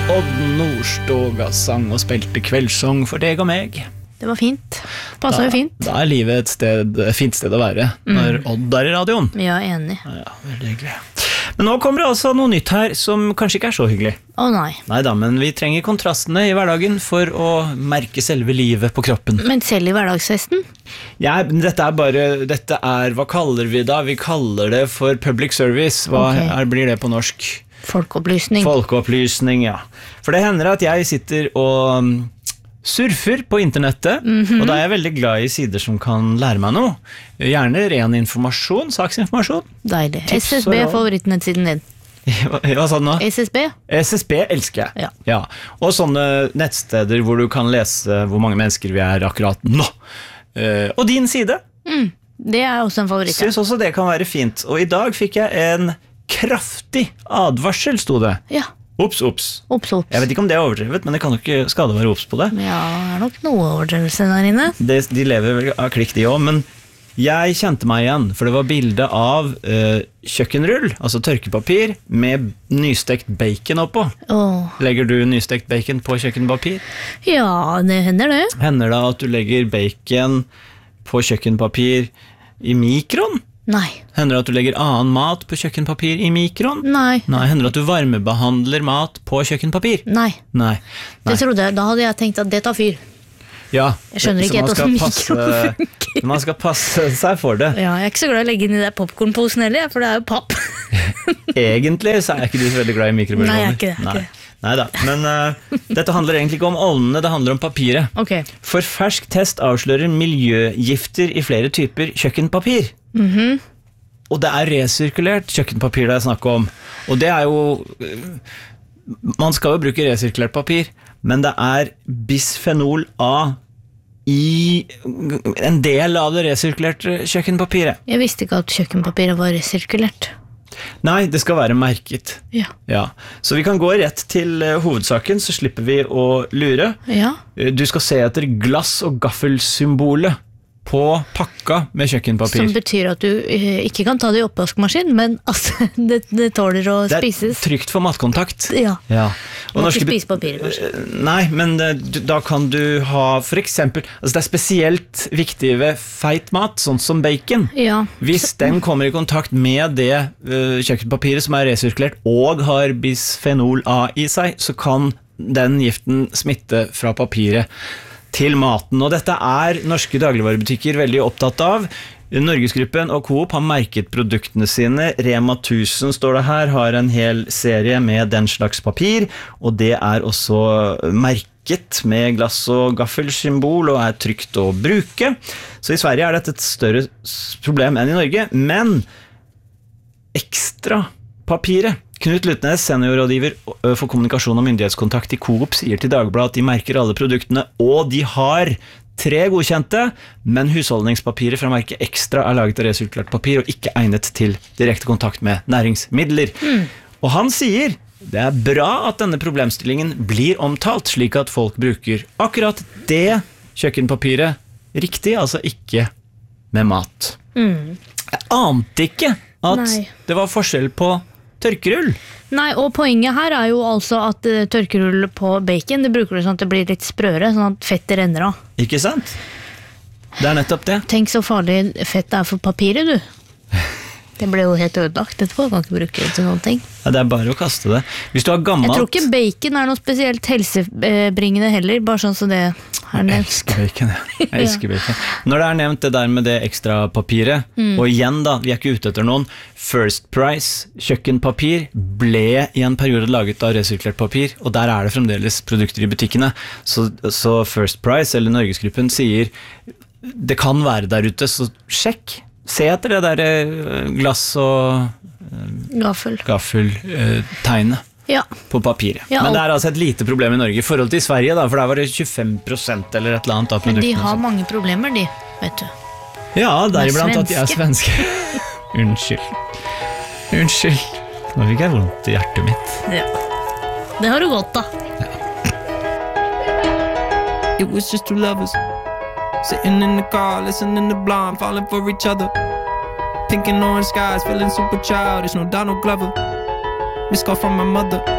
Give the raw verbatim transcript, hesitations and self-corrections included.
Odd Nordstoga sang og spilte kveldssang for deg og meg. Det var fint. Passet jo fint. Da er livet et, sted, et fint sted å være når mm. Odd er i radioen. Ja, enig. Ja, veldig hyggelig. Men nå kommer det altså noe nytt her som kanskje ikke er så hyggelig. Å oh, nei. Neida, men vi trenger kontrastene i hverdagen for å merke selve livet på kroppen. Men selv i hverdagsfesten? Ja, dette er bare, dette er, hva kaller vi da? Vi kaller det for public service. Hva okay. er, blir det på norsk? Folkeopplysning. Folkeopplysning, ja. For det hender at jeg sitter og surfer på internettet, mm-hmm. og da er jeg veldig glad i sider som kan lære meg noe. Gjerne ren informasjon, saksinformasjon. Deilig. S S B er favorittnettsiden din. Hva sa du nå? S S B. S S B elsker jeg. Ja. Ja. Og sånne nettsteder hvor du kan lese hvor mange mennesker vi er akkurat nå. Uh, og din side. Mm. Det er også en favoritt. Synes også det kan være fint. Og i dag fikk jeg en kraftig advarsel, sto det. Ja. Ops, ops. Ops, ops. Jeg vet ikke om det er overdrevet, men det kan jo ikke skade å være ops på det. Ja, det er nok noe overdrevelse der inne. Det, de lever vel av klikk de også, men jeg kjente meg igjen, for det var bilde av uh, kjøkkenrull, altså tørkepapir, med nystekt bacon oppå. Oh. Legger du nystekt bacon på kjøkkenpapir? Ja, det hender det. Hender det at du legger bacon på kjøkkenpapir i mikron? Nei. Hender det at du legger annen mat på kjøkkenpapir i mikron? Nei. Nei. Hender det at du varmebehandler mat på kjøkkenpapir? Nei. Nei. Nei. Det trodde jeg, da hadde jeg tenkt at det tar fyr. Ja. Jeg skjønner ikke helt hvordan mikron funker. Man skal passe seg for det. Ja, jeg er ikke så glad i å legge inn i det popcornposen heller, for det er jo papp. Egentlig så er ikke du så veldig glad i mikrobølgeovner. Nei, jeg er ikke det. Nei. Neida, men uh, dette handler egentlig ikke om ovnene, det handler om papiret. Okay. For fersk test avslører miljøgifter i flere typer kjøkkenpapir. Mhm. Og det er resirkulert kjøkkenpapir det er snakk om. Og det er jo... Man skal jo bruke resirkulert papir, men det er bisfenol A i en del av det resirkulerte kjøkkenpapiret. Jeg visste ikke at kjøkkenpapiret var resirkulert. Nei, det skal være merket. Ja. Ja. Så vi kan gå rett til hovedsaken, så slipper vi å lure. Ja. Du skal se etter glass- og gaffelsymbolet på pakka med kjøkkenpapir. Som betyr at du uh, ikke kan ta det i oppvaskmaskin, men altså, det, det tåler å spises. Det er trygt for matkontakt. Ja. Ja. Og norske ikke spise papiret, kanskje. Nei, men det, da kan du ha for eksempel, altså det er spesielt viktig ved feit mat, sånn som bacon. Ja. Hvis den kommer i kontakt med det uh, kjøkkenpapiret som er resirkulert og har bisfenol A i seg, så kan den giften smitte fra papiret til maten, og dette er norske dagligvarebutikker veldig opptatt av. Norgesgruppen og Coop har merket produktene sine. Rema tusen står det her, har en hel serie med den slags papir, og det er også merket med glass- og gaffelsymbol og er trygt å bruke. Så i Sverige er dette et større problem enn i Norge, men ekstra papiret. Knut Lutnes, seniorrådgiver for kommunikasjon og myndighetskontakt i Coop, sier til Dagbladet at de merker alle produktene, og de har tre godkjente, men husholdningspapiret fra merket Ekstra er laget av resirkulert papir og ikke egnet til direkte kontakt med næringsmidler. Mm. Og han sier det er bra at denne problemstillingen blir omtalt, slik at folk bruker akkurat det kjøkkenpapiret riktig, altså ikke med mat. Mm. Jeg ante ikke at Nei. Det var forskjell på tørkerull. Nei, og poenget her er jo altså at uh, tørkerull på bacon, det bruker du sånn at det blir litt sprøere, sånn at fettet renner av. Ikke sant? Det er nettopp det. Tenk så farlig fett er for papiret, du. Det ble jo helt ødelagt etterpå, jeg kan ikke bruke det til noen ting. Ja, det er bare å kaste det. Hvis du har gammelt... Jeg tror ikke bacon er noe spesielt helsebringende heller, bare sånn som det er nevnt. Jeg elsker bacon, ja. Jeg elsker bacon. Når det er nevnt det der med det ekstra papiret, mm. og igjen da, vi er ikke ute etter noen, First Price kjøkkenpapir ble i en periode laget av resirkulert papir, og der er det fremdeles produkter i butikkene. Så, så First Price, eller Norgesgruppen, sier det kan være der ute, så sjekk. Se etter det der glass og gaffel, gaffel uh, tegnet ja. På papiret. Ja, men det er altså et lite problem i Norge i forhold til Sverige, da, for der var det tjuefem prosent eller et eller annet av produktene. Men de har mange problemer, de, vet du. Ja, deriblant at de er svenske. Unnskyld. Unnskyld. Nå fikk jeg vondt i hjertet mitt. Ja. Det har du godt, da. Ja. It was just two lovers sitting in the car, listening to Blonde, falling for each other. Pink and orange skies, feeling super childish, no Donald Glover. Missed call from my mother.